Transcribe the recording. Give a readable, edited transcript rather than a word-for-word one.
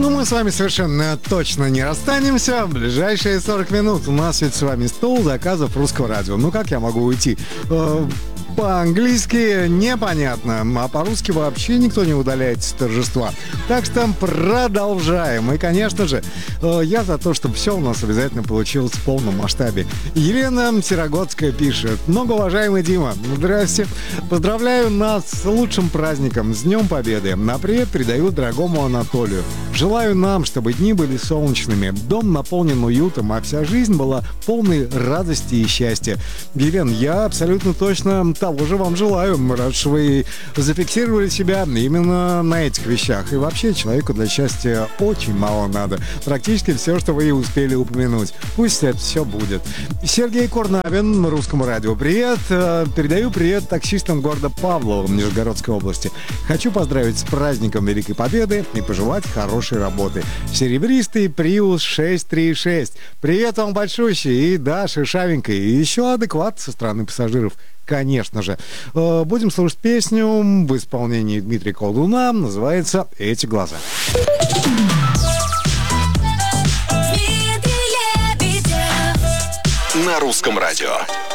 Ну, мы с вами совершенно точно не расстанемся. В ближайшие 40 минут у нас ведь с вами стол заказов русского радио. Ну, как я могу уйти? По-английски непонятно, а по-русски вообще никто не удаляется с торжества. Так что продолжаем. И, конечно же, я за то, чтобы все у нас обязательно получилось в полном масштабе. Елена Серогодская пишет: многоуважаемый Дима, здрасте. Поздравляю нас с лучшим праздником, с Днем Победы. На привет передаю дорогому Анатолию. Желаю нам, чтобы дни были солнечными, дом наполнен уютом, а вся жизнь была полной радости и счастья. Елена, я абсолютно точно того же вам желаю. Рад, что вы зафиксировали себя именно на этих вещах. И вообще, человеку для счастья очень мало надо. Практически все, что вы и успели упомянуть. Пусть это все будет. Сергей Курнавин, Русскому радио, привет. Передаю привет таксистам города Павлова, Нижегородской области. Хочу поздравить с праздником Великой Победы и пожелать хорошей работы. Серебристый Prius 636. Привет вам большущий. И да, шершавенький. И еще адекват со стороны пассажиров. Конечно же. Будем слушать песню в исполнении Дмитрия Колдуна. Называется «Эти глаза». На Русском радио.